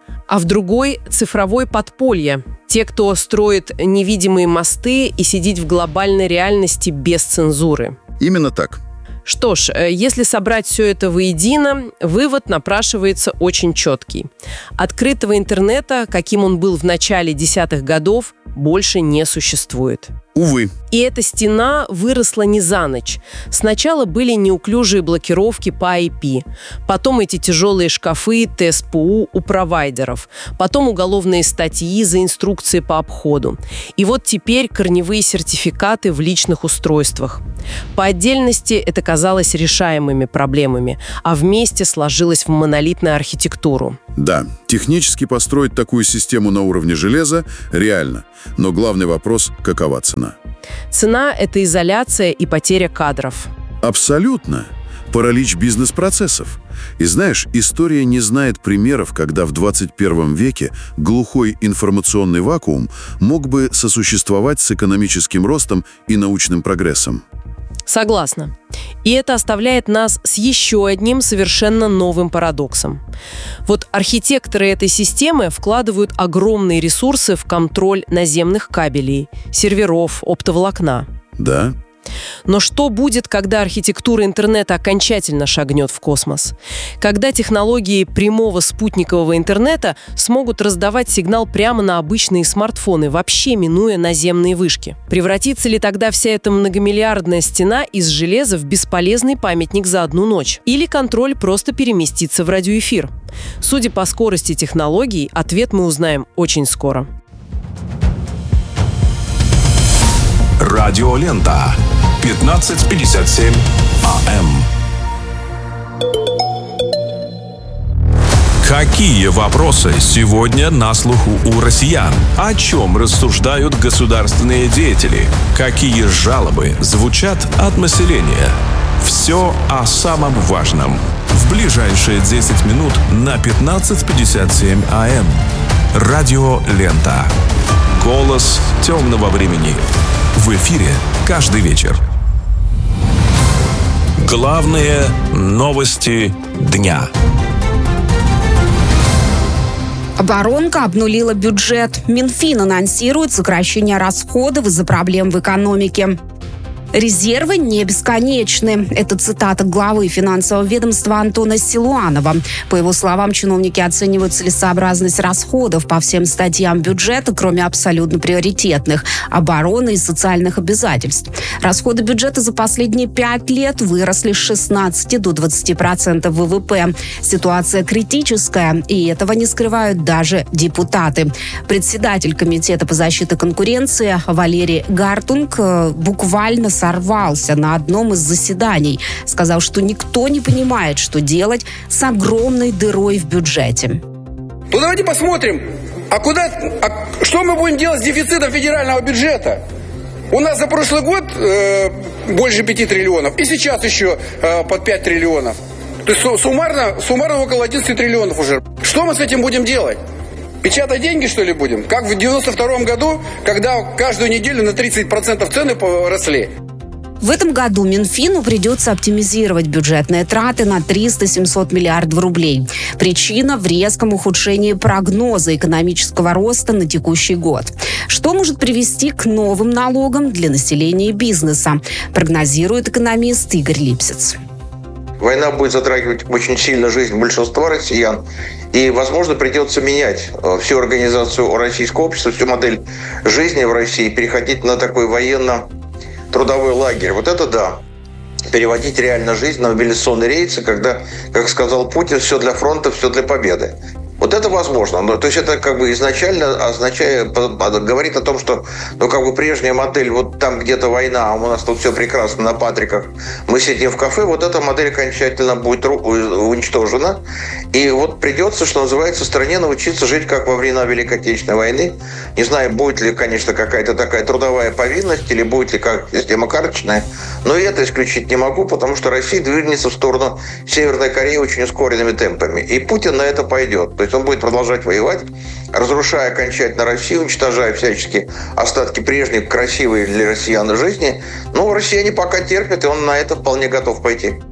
а в другой – цифровое подполье. Те, кто строит невидимые мосты и сидит в глобальной реальности без цензуры. Именно так. Что ж, если собрать все это воедино, вывод напрашивается очень четкий. Открытого интернета, каким он был в начале десятых годов, больше не существует. Увы. И эта стена выросла не за ночь. Сначала были неуклюжие блокировки по IP, потом эти тяжелые шкафы ТСПУ у провайдеров, потом уголовные статьи за инструкции по обходу. И вот теперь корневые сертификаты в личных устройствах. По отдельности это казалось решаемыми проблемами, а вместе сложилось в монолитную архитектуру. Да, технически построить такую систему на уровне железа реально, но главный вопрос – какова цена? Цена – это изоляция и потеря кадров. Абсолютно. Паралич бизнес-процессов. И знаешь, история не знает примеров, когда в 21 веке глухой информационный вакуум мог бы сосуществовать с экономическим ростом и научным прогрессом. Согласна. И это оставляет нас с еще одним совершенно новым парадоксом. Вот архитекторы этой системы вкладывают огромные ресурсы в контроль наземных кабелей, серверов, оптоволокна. Да. Но что будет, когда архитектура интернета окончательно шагнет в космос? Когда технологии прямого спутникового интернета смогут раздавать сигнал прямо на обычные смартфоны, вообще минуя наземные вышки? Превратится ли тогда вся эта многомиллиардная стена из железа в бесполезный памятник за одну ночь? Или контроль просто переместится в радиоэфир? Судя по скорости технологий, ответ мы узнаем очень скоро. Радиолента. 15:57 АМ. Какие вопросы сегодня на слуху у россиян? О чем рассуждают государственные деятели? Какие жалобы звучат от населения? Все о самом важном. В ближайшие 10 минут на 15:57 АМ. Радиолента. Голос темного времени. В эфире каждый вечер. Главные новости дня. Оборонка обнулила бюджет. Минфин анонсирует сокращение расходов из-за проблем в экономике. Резервы не бесконечны. Это цитата главы финансового ведомства Антона Силуанова. По его словам, чиновники оценивают целесообразность расходов по всем статьям бюджета, кроме абсолютно приоритетных – обороны и социальных обязательств. Расходы бюджета за последние 5 лет выросли с 16 до 20% ВВП. Ситуация критическая, и этого не скрывают даже депутаты. Председатель Комитета по защите конкуренции Валерий Гартунг буквально сорвался на одном из заседаний, сказал, что никто не понимает, что делать с огромной дырой в бюджете. Ну давайте посмотрим, что мы будем делать с дефицитом федерального бюджета? У нас за прошлый год больше 5 триллионов, и сейчас еще под 5 триллионов. То есть суммарно около 11 триллионов уже. Что мы с этим будем делать? Печатать деньги, что ли, будем? Как в 92-м году, когда каждую неделю на 30% цены росли. В этом году Минфину придется оптимизировать бюджетные траты на 300-700 миллиардов рублей. Причина в резком ухудшении прогноза экономического роста на текущий год. Что может привести к новым налогам для населения и бизнеса, прогнозирует экономист Игорь Липсиц. Война будет затрагивать очень сильно жизнь большинства россиян. И, возможно, придется менять всю организацию российского общества, всю модель жизни в России, переходить на такой военно-трудовой лагерь. Вот это да. Переводить реально жизнь на мобилизационные рейсы, когда, как сказал Путин, все для фронта, все для победы. Вот это возможно. Но, то есть это как бы изначально говорит о том, что прежняя модель, вот там где-то война, а у нас тут все прекрасно на Патриках, мы сидим в кафе, вот эта модель окончательно будет уничтожена. И вот придется, что называется, стране научиться жить как во времена Великой Отечественной войны. Не знаю, будет ли, конечно, какая-то такая трудовая повинность или будет ли как система карточная, но и это исключить не могу, потому что Россия движется в сторону Северной Кореи очень ускоренными темпами. И Путин на это пойдет. То есть он будет продолжать воевать, разрушая окончательно Россию, уничтожая всячески остатки прежней красивой для россиян жизни. Но россияне пока терпят, и он на это вполне готов пойти.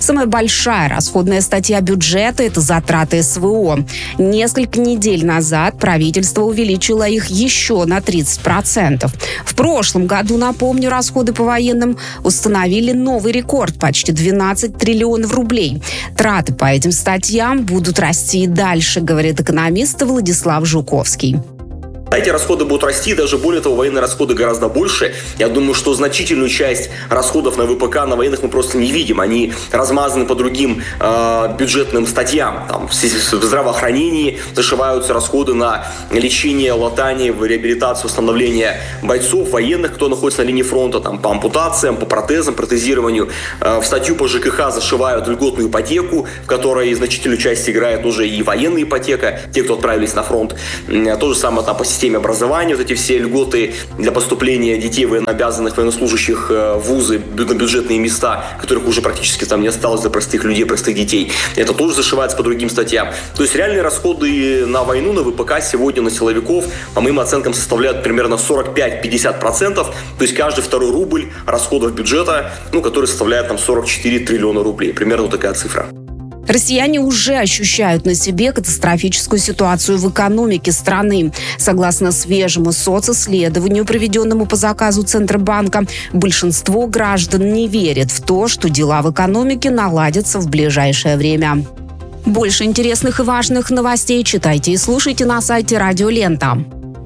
Самая большая расходная статья бюджета – это затраты СВО. Несколько недель назад правительство увеличило их еще на 30%. В прошлом году, напомню, расходы по военным установили новый рекорд – почти 12 триллионов рублей. Траты по этим статьям будут расти и дальше, говорит экономист Владислав Жуковский. Эти расходы будут расти, даже более того, военные расходы гораздо больше. Я думаю, что значительную часть расходов на ВПК, на военных мы просто не видим. Они размазаны по другим бюджетным статьям. Там, в здравоохранении зашиваются расходы на лечение, латание, реабилитацию, восстановление бойцов, военных, кто находится на линии фронта, там, по ампутациям, по протезам, протезированию. В статью по ЖКХ зашивают льготную ипотеку, в которой значительную часть играет уже и военная ипотека, те, кто отправились на фронт. То же самое там по системе образования, вот эти все льготы для поступления детей военнообязанных, военнослужащих в вузы, на бюджетные места, которых уже практически там не осталось для простых людей, простых детей. Это тоже зашивается по другим статьям. То есть реальные расходы на войну, на ВПК сегодня на силовиков, по моим оценкам, составляют примерно 45-50%. То есть каждый второй рубль расходов бюджета, который составляет там 44 триллиона рублей. Примерно такая цифра. Россияне уже ощущают на себе катастрофическую ситуацию в экономике страны. Согласно свежему социсследованию, проведенному по заказу Центробанка, большинство граждан не верит в то, что дела в экономике наладятся в ближайшее время. Больше интересных и важных новостей читайте и слушайте на сайте Радио Лента.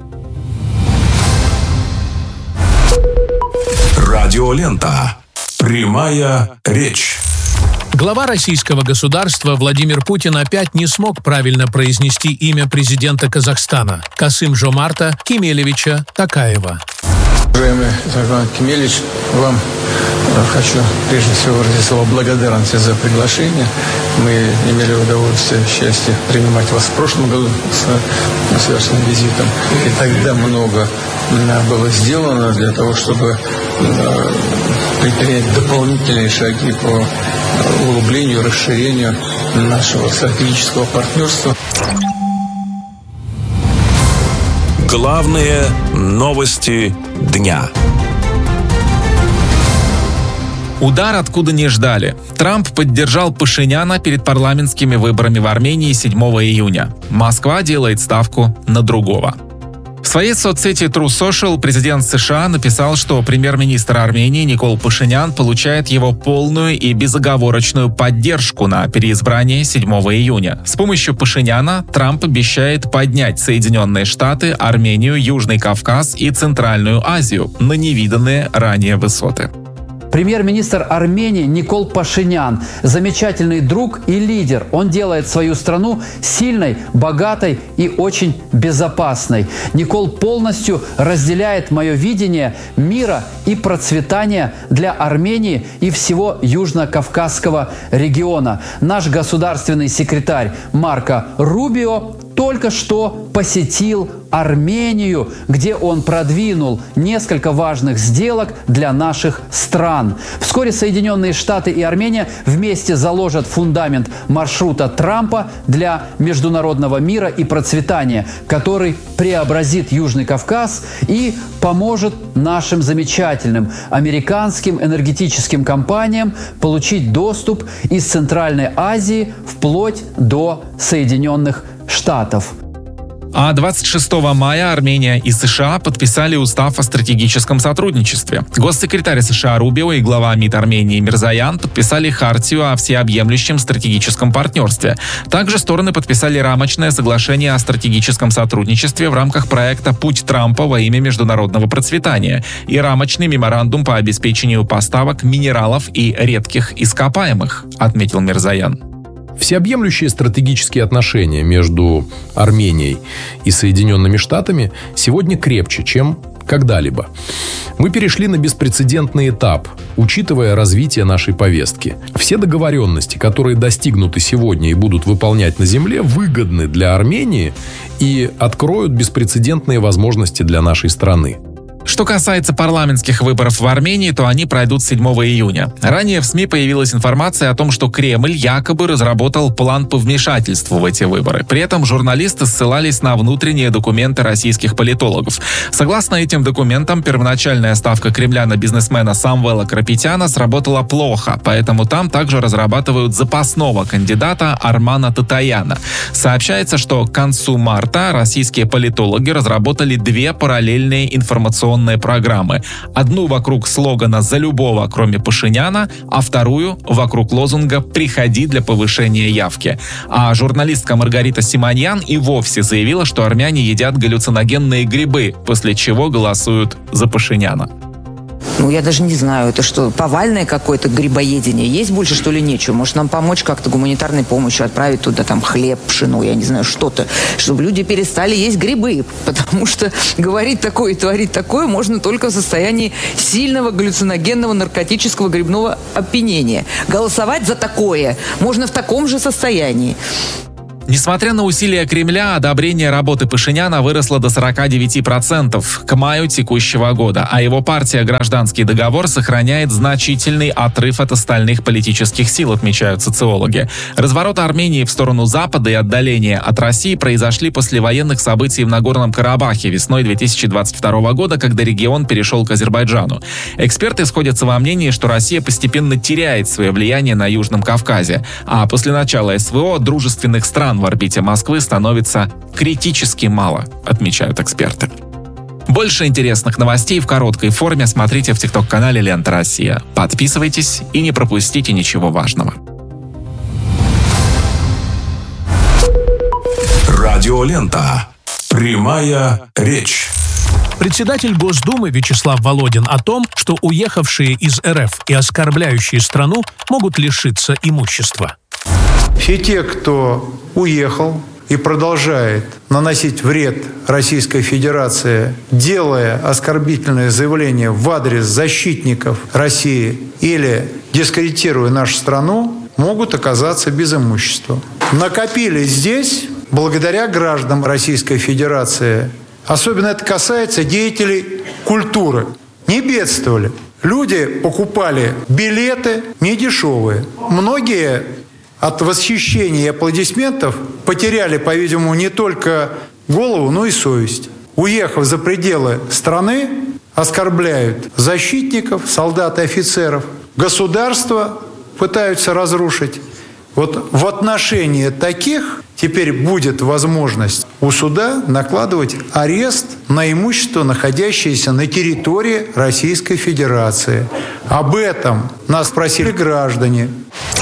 Радио Лента. Прямая речь. Глава российского государства Владимир Путин опять не смог правильно произнести имя президента Казахстана Касым-Жомарта Кемелевича Токаева. Уважаемый Жан Кемелевич, вам хочу прежде всего выразить слово благодарности за приглашение. Мы имели удовольствие, счастье принимать вас в прошлом году с государственным визитом. И тогда много было сделано для того, чтобы предпринять дополнительные шаги по углублению, расширению нашего стратегического партнерства. Главные новости дня. Удар откуда не ждали. Трамп поддержал Пашиняна перед парламентскими выборами в Армении 7 июня. Москва делает ставку на другого. В своей соцсети True Social президент США написал, что премьер-министр Армении Никол Пашинян получает его полную и безоговорочную поддержку на переизбрании 7 июня. С помощью Пашиняна Трамп обещает поднять Соединенные Штаты, Армению, Южный Кавказ и Центральную Азию на невиданные ранее высоты. Премьер-министр Армении Никол Пашинян – замечательный друг и лидер. Он делает свою страну сильной, богатой и очень безопасной. Никол полностью разделяет мое видение мира и процветания для Армении и всего Южно-Кавказского региона. Наш государственный секретарь Марко Рубио только что посетил Армению, где он продвинул несколько важных сделок для наших стран. Вскоре Соединенные Штаты и Армения вместе заложат фундамент маршрута Трампа для международного мира и процветания, который преобразит Южный Кавказ и поможет нашим замечательным американским энергетическим компаниям получить доступ из Центральной Азии вплоть до Соединенных Штатов. А 26 мая Армения и США подписали устав о стратегическом сотрудничестве. Госсекретарь США Рубио и глава МИД Армении Мирзоян подписали хартию о всеобъемлющем стратегическом партнерстве. Также стороны подписали рамочное соглашение о стратегическом сотрудничестве в рамках проекта «Путь Трампа во имя международного процветания» и рамочный меморандум по обеспечению поставок минералов и редких ископаемых, отметил Мирзоян. Всеобъемлющие стратегические отношения между Арменией и Соединенными Штатами сегодня крепче, чем когда-либо. Мы перешли на беспрецедентный этап, учитывая развитие нашей повестки. Все договоренности, которые достигнуты сегодня и будут выполнять на земле, выгодны для Армении и откроют беспрецедентные возможности для нашей страны. Что касается парламентских выборов в Армении, то они пройдут 7 июня. Ранее в СМИ появилась информация о том, что Кремль якобы разработал план по вмешательству в эти выборы. При этом журналисты ссылались на внутренние документы российских политологов. Согласно этим документам, первоначальная ставка Кремля на бизнесмена Самвела Карапетяна сработала плохо, поэтому там также разрабатывают запасного кандидата Армана Татаяна. Сообщается, что к концу марта российские политологи разработали 2 параллельные информационные программы. Одну вокруг слогана «За любого, кроме Пашиняна», а вторую вокруг лозунга «Приходи для повышения явки». А журналистка Маргарита Симоньян и вовсе заявила, что армяне едят галлюциногенные грибы, после чего голосуют за Пашиняна. Я даже не знаю, это что, повальное какое-то грибоедение? Есть больше, что ли, нечего? Может, нам помочь как-то гуманитарной помощью, отправить туда там хлеб, пшено, я не знаю, что-то, чтобы люди перестали есть грибы, потому что говорить такое и творить такое можно только в состоянии сильного галлюциногенного наркотического грибного опьянения. Голосовать за такое можно в таком же состоянии. Несмотря на усилия Кремля, одобрение работы Пашиняна выросло до 49% к маю текущего года, а его партия «Гражданский договор» сохраняет значительный отрыв от остальных политических сил, отмечают социологи. Разворот Армении в сторону Запада и отдаление от России произошли после военных событий в Нагорном Карабахе весной 2022 года, когда регион перешел к Азербайджану. Эксперты сходятся во мнении, что Россия постепенно теряет свое влияние на Южном Кавказе, а после начала СВО дружественных стран в орбите Москвы становится критически мало, отмечают эксперты. Больше интересных новостей в короткой форме смотрите в ТикТок-канале «Лента Россия». Подписывайтесь и не пропустите ничего важного. Радиолента. Прямая речь. Председатель Госдумы Вячеслав Володин о том, что уехавшие из РФ и оскорбляющие страну могут лишиться имущества. Все те, кто уехал и продолжает наносить вред Российской Федерации, делая оскорбительные заявления в адрес защитников России или дискредитируя нашу страну, могут оказаться без имущества. Накопили здесь благодаря гражданам Российской Федерации. Особенно это касается деятелей культуры. Не бедствовали. Люди покупали билеты недешевые. Многие от восхищения и аплодисментов потеряли, по-видимому, не только голову, но и совесть. Уехав за пределы страны, оскорбляют защитников, солдат и офицеров. Государство пытаются разрушить. Вот в отношении таких теперь будет возможность у суда накладывать арест на имущество, находящееся на территории Российской Федерации. Об этом нас спросили граждане.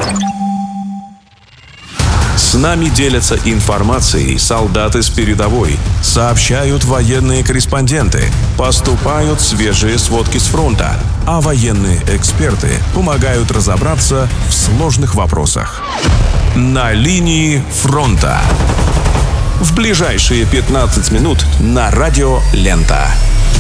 С нами делятся информацией солдаты с передовой, сообщают военные корреспонденты, поступают свежие сводки с фронта, а военные эксперты помогают разобраться в сложных вопросах. На линии фронта. В ближайшие 15 минут на радио «Лента».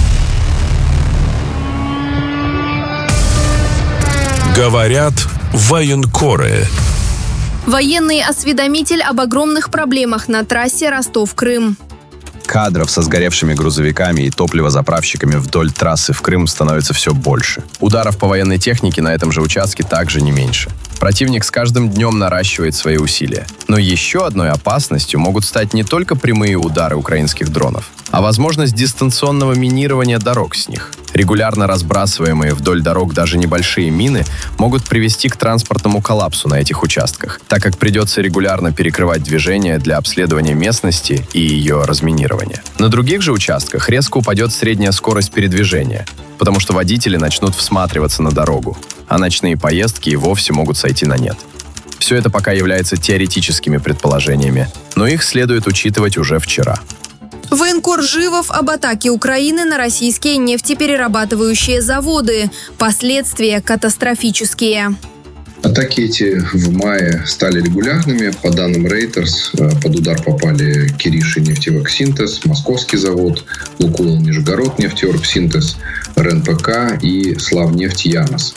Говорят военкоры. Военный осведомитель об огромных проблемах на трассе Ростов-Крым. Кадров со сгоревшими грузовиками и топливозаправщиками вдоль трассы в Крым становится все больше. Ударов по военной технике на этом же участке также не меньше. Противник с каждым днем наращивает свои усилия. Но еще одной опасностью могут стать не только прямые удары украинских дронов, а возможность дистанционного минирования дорог с них. Регулярно разбрасываемые вдоль дорог даже небольшие мины могут привести к транспортному коллапсу на этих участках, так как придется регулярно перекрывать движение для обследования местности и ее разминирования. На других же участках резко упадет средняя скорость передвижения, потому что водители начнут всматриваться на дорогу, а ночные поездки и вовсе могут сойти на нет. Все это пока является теоретическими предположениями, но их следует учитывать уже вчера. Военкор Живов об атаке Украины на российские нефтеперерабатывающие заводы. Последствия катастрофические. Атаки эти в мае стали регулярными. По данным Reuters, под удар попали Кириши нефтевоксинтез, Московский завод, Лукойл Нижегород нефтеоргсинтез, РНПК и Славнефть Янос.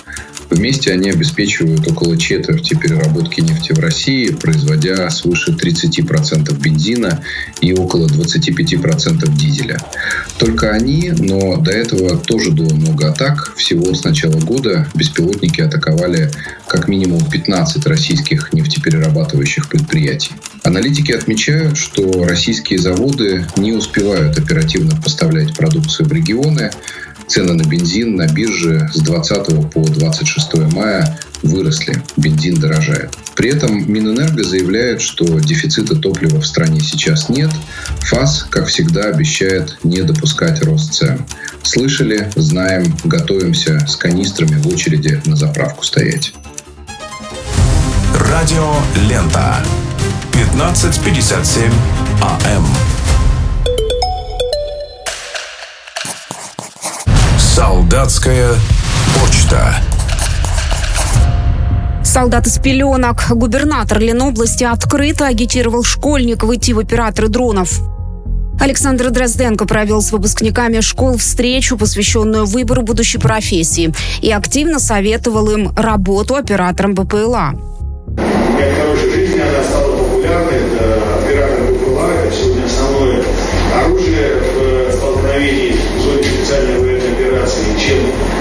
Вместе они обеспечивают около четверти переработки нефти в России, производя свыше 30% бензина и около 25% дизеля. Только они, но до этого тоже было много атак. Всего с начала года беспилотники атаковали как минимум 15 российских нефтеперерабатывающих предприятий. Аналитики отмечают, что российские заводы не успевают оперативно поставлять продукцию в регионы. Цены на бензин на бирже с 20 по 26 мая выросли, бензин дорожает. При этом Минэнерго заявляет, что дефицита топлива в стране сейчас нет. ФАС, как всегда, обещает не допускать рост цен. Слышали, знаем, готовимся с канистрами в очереди на заправку стоять. Радио «Лента». 15:57 АМ. Солдатская почта. Солдат из пеленок. Губернатор Ленобласти открыто агитировал школьников идти в операторы дронов. Александр Дрозденко провел с выпускниками школ встречу, посвященную выбору будущей профессии, и активно советовал им работу оператором БПЛА. Для хорошей жизни она стала популярной. Оператор БПЛА – это сегодня основное оружие в столкновении в зоне специальной военной операции. Чем